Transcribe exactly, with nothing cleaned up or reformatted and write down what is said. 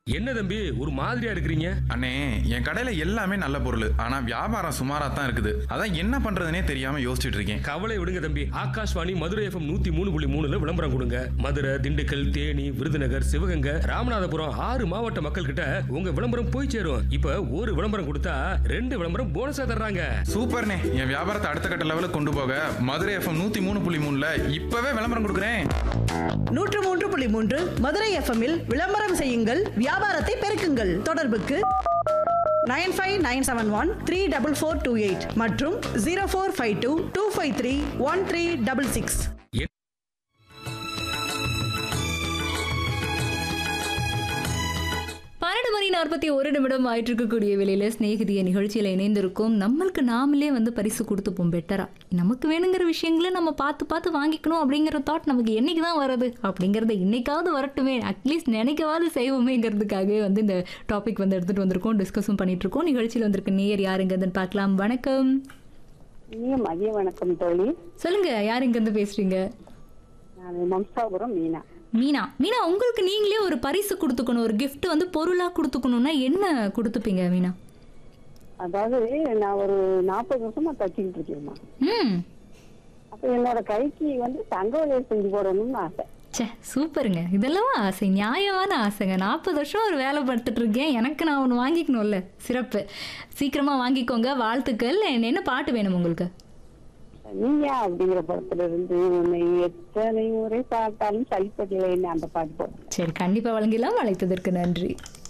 என்ன தம்பி ஒரு மாதிரியா இருக்கிறீங்க? அண்ணே, என் கடையில எல்லாமே நல்ல பொருள். ஆனா வியாபாரம் சுமாரா தான் இருக்குது. அதான் என்ன பண்றதுனே தெரியாம யோசிச்சுட்டு இருக்கேன். கவலை விடுங்க தம்பி. ஆகாஷ்வாணி மதுரை எஃப்எம் நூத்தி மூணு புள்ளி மூணுல விளம்பரம் கொடுங்க. மதுரை, திண்டுக்கல், தேனி, விருதுநகர், சிவகங்கை, ராமநாதபுரம் ஆறு மாவட்ட மக்கள் கிட்ட உங்க விளம்பரம் போய் சேரும். இப்ப ஒரு விளம்பரம் கொடுத்தா ரெண்டு விளம்பரம் போனஸா தர்றாங்க. சூப்பர்ண்ணே, என் வியாபாரத்தை அடுத்த கட்ட லெவலுக்கு கொண்டு போக மதுரை எஃப்எம் நூத்தி மூணு புள்ளி மூணுல இப்பவே விளம்பரம் கொடுக்குறேன். நூற்று மூன்று புள்ளி மூன்று மதுரை எஃப்எம்மில் விளம்பரம் செய்யுங்கள், வியாபாரத்தை பெருக்குங்கள். தொடர்புக்கு nine five nine seven one three double four two eight மற்றும் zero four five two two five three one three double six. பன்னெண்டு மணி நாற்பத்தி ஒரு நிமிடம் ஆயிட்டு இருக்கக்கூடிய வேளையில ஸ்நேகிதிய நிகழ்ச்சியில் இணைந்திருக்கும். நம்மளுக்கு நாமளே வந்து பரிசு கொடுத்துப்போம் பெட்டரா. நமக்கு வேணுங்கிற விஷயங்களை நம்ம பார்த்து பார்த்து வாங்கிக்கணும் அப்படிங்கிற தாட் நமக்கு என்னைக்கு தான் வருது அப்படிங்கிறத இன்னைக்காவது வரட்டுமே, அட்லீஸ்ட் நினைக்கவாது செய்வோமேங்கிறதுக்காகவே வந்து இந்த டாபிக் வந்து எடுத்துட்டு வந்திருக்கோம், டிஸ்கஸும் பண்ணிட்டு இருக்கோம். நிகழ்ச்சியில் வந்திருக்க நேயர் யாருங்கிறதுன்னு பார்க்கலாம். வணக்கம். மதிய வணக்கம் தோழி. சொல்லுங்க, யார் இங்க இருந்து பேசுறீங்க? மம்சாபுரம் மீனா. மீனா மீனா உங்களுக்கு நீங்களே ஒரு பரிசு கொடுத்துக்கணும், ஒரு gift வந்து பொருளா கொடுத்துக்கணும்னா என்ன கொடுத்துப்பீங்க மீனா? அதாவது நான் ஒரு நாற்பது வருஷமா தச்சுக்கிட்டு இருக்கேன்மா. ம் அப்ப என்னோட கைக்கு வந்து தங்க வளையல் செஞ்சு போடணும்னு ஆசை. சே சூப்பருங்க, இதெல்லாம் ஆசை, நியாயமான ஆசைங்க. நாற்பது வருஷம் ஒரு வேலை பார்த்துட்டு இருக்கேன், எனக்கு நான் ஒன்று வாங்கிக்கணும்ல. சிறப்பு, சீக்கிரமா வாங்கிக்கோங்க, வாழ்த்துக்கள். என்ன பாட்டு வேணும் உங்களுக்கு? நீயா அப்படிங்கிற படத்துல இருந்து உன்னை எத்தனை முறை பார்த்தாலும் சரிப்படலைன்னு அந்த பாட்டு போடுறேன். சரி, கண்டிப்பா வழங்கிடலாம். அழைத்ததற்கு நன்றி.